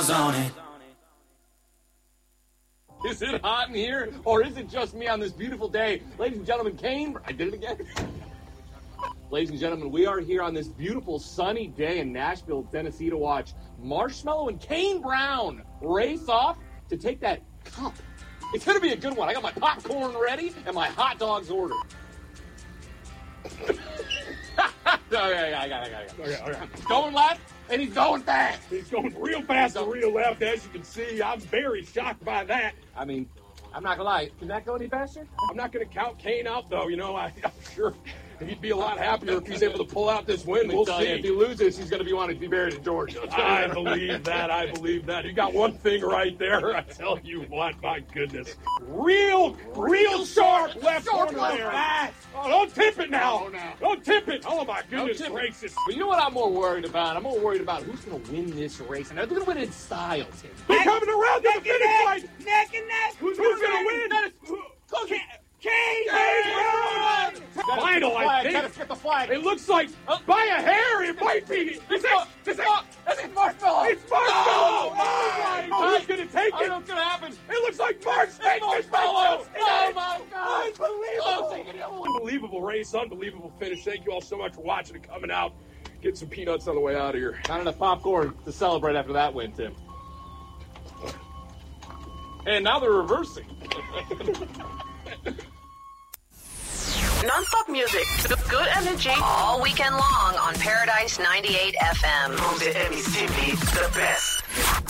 was on it. Is it hot in here, or is it just me on this beautiful day? Ladies and gentlemen, Kane... I did it again. Ladies and gentlemen, we are here on this beautiful sunny day in Nashville, Tennessee to watch Marshmello and Kane Brown race off to take that cup. It's going to be a good one. I got my popcorn ready and my hot dogs ordered. Okay. He's going left, and he's going fast. He's going real fast and real left, as you can see. I'm very shocked by that. I mean, I'm not going to lie. Can that go any faster? I'm not going to count Kane out, though. You know, I'm sure he'd be a lot happier if he's able to pull out this win. We'll see. If he loses, he's going to be wanting to be buried in Georgia. I believe that. You got one thing right there. I tell you what, my goodness. Real sharp left corner there. Fast. Oh, don't tip it now. Oh, no. Don't tip it. Oh, my goodness gracious. But you know what I'm more worried about? I'm more worried about who's going to win this race. And they're going to win in style, Tim. They're coming around to the finish line. Neck and neck. Who's going to win? Kane Brown! Final, I think. Gotta get the flag. It looks like, by a hair, it might be. It's Marshmello. It's Marshmello! Oh, who's going to take I it? don't know what's going to happen. It looks like Marshmello! Oh, my God. Unbelievable! Unbelievable race, unbelievable finish. Thank you all so much for watching and coming out. Get some peanuts on the way out of here. Not enough popcorn to celebrate after that win, Tim. And now they're reversing. Non-stop music, good energy all weekend long on Paradise 98 FM. From the Mississippi, the best.